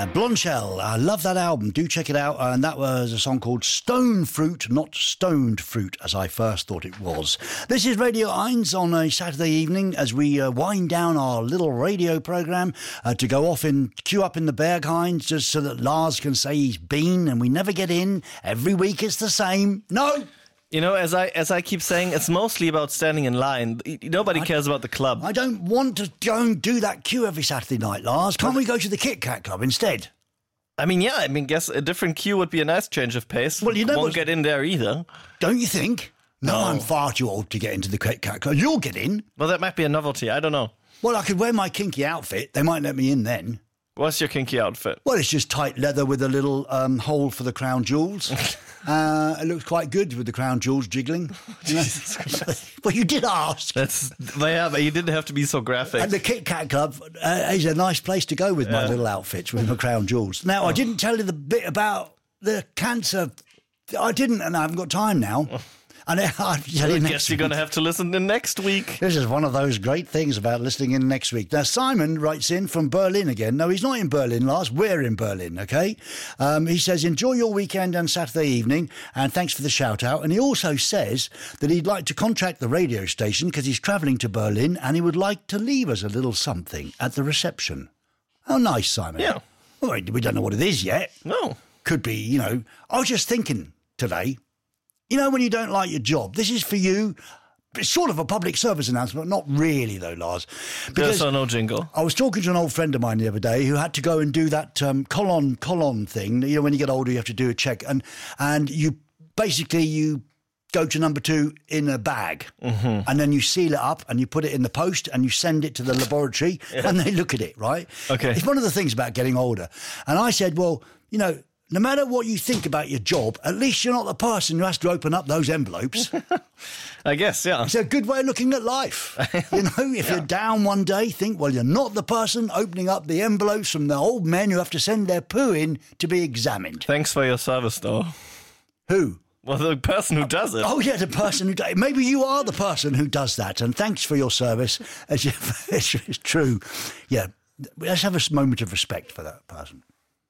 Blondshell, I love that album. Do check it out. And that was a song called Stone Fruit, not Stoned Fruit, as I first thought it was. This is Radio 1 on a Saturday evening as we wind down our little radio programme to go off and queue up in the Berghain just so that Lars can say he's been, and we never get in. Every week it's the same. No! You know, as I keep saying, it's mostly about standing in line. Nobody cares about the club. I don't want to go and do that queue every Saturday night, Lars. Can't we go to the Kit Kat Club instead? Guess a different queue would be a nice change of pace. Well, you know, won't get in there either. Don't you think? No, I'm far too old to get into the Kit Kat Club. You'll get in. Well, that might be a novelty. I don't know. Well, I could wear my kinky outfit. They might let me in then. What's your kinky outfit? Well, it's just tight leather with a little hole for the crown jewels. It looks quite good with the crown jewels jiggling. You know? Well, you did ask. But you didn't have to be so graphic. And the Kit Kat Club is a nice place to go with my little outfits with my crown jewels. Now, I didn't tell you the bit about the cancer. I didn't, and I haven't got time now. And I guess you're going to have to listen in next week. This is one of those great things about listening in next week. Now, Simon writes in from Berlin again. No, he's not in Berlin, Lars. We're in Berlin, okay? He says, enjoy your weekend and Saturday evening, and thanks for the shout-out. And he also says that he'd like to contract the radio station because he's travelling to Berlin and he would like to leave us a little something at the reception. How nice, Simon. Yeah. Well, we don't know what it is yet. No. Could be, I was just thinking today, when you don't like your job, this is for you. It's sort of a public service announcement, not really though, Lars. Because there's no jingle. I was talking to an old friend of mine the other day who had to go and do that colon thing. When you get older, you have to do a check. And you go to number 2 in a bag. Mm-hmm. And then you seal it up and you put it in the post and you send it to the laboratory and they look at it, right? Okay. It's one of the things about getting older. And I said, well, no matter what you think about your job, at least you're not the person who has to open up those envelopes. I guess, yeah. It's a good way of looking at life. If you're down one day, think, well, you're not the person opening up the envelopes from the old men who have to send their poo in to be examined. Thanks for your service, though. Who? Well, the person who does it. Oh, yeah, the person who does it. Maybe you are the person who does that, and thanks for your service. It's true. Yeah, let's have a moment of respect for that person.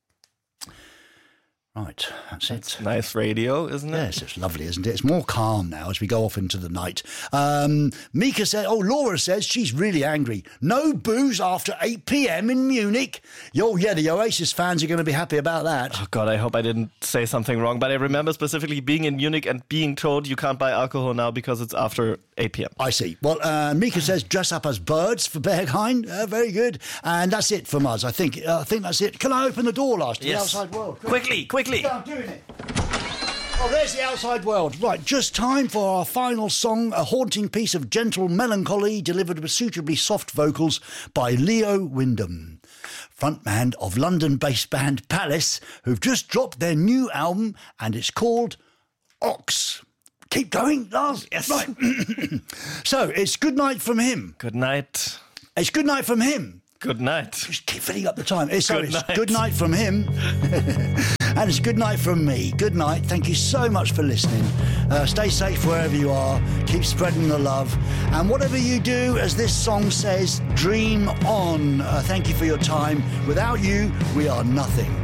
Right, that's it. It's nice radio, isn't it? Yes, it's lovely, isn't it? It's more calm now as we go off into the night. Mika said, Laura says she's really angry. No booze after 8 p.m. in Munich. The Oasis fans are going to be happy about that. Oh, God, I hope I didn't say something wrong. But I remember specifically being in Munich and being told you can't buy alcohol now because it's after 8 p.m. I see. Well, Mika says dress up as birds for Berghain. Very good. And that's it from us, I think. That's it. Can I open the door, Lars, to the outside world? Quickly. Yeah, I'm doing it. Oh, there's the outside world. Right, just time for our final song, a haunting piece of gentle melancholy delivered with suitably soft vocals by Leo Wyndham, frontman of London-based band Palace, who've just dropped their new album, and it's called Ox. Keep going, Lars. Yes. Right. So, it's Good Night from him. Good night. It's Good Night from him. Good night. Just keep filling up the time. It's night. Good Night from him. And it's good night from me. Good night. Thank you so much for listening. Stay safe wherever you are. Keep spreading the love. And whatever you do, as this song says, dream on. Thank you for your time. Without you, we are nothing.